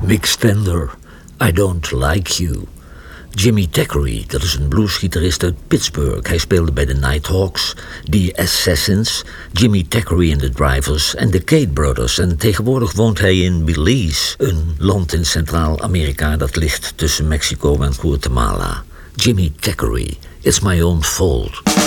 Mick Stender, I Don't Like You. Jimmy Thackeray, dat is een bluesgitarist uit Pittsburgh. Hij speelde bij de Nighthawks, The Assassins, Jimmy Thackeray and the Drivers en de Cade Brothers. En tegenwoordig woont hij in Belize, een land in Centraal-Amerika dat ligt tussen Mexico en Guatemala. Jimmy Thackeray, It's My Own Fault.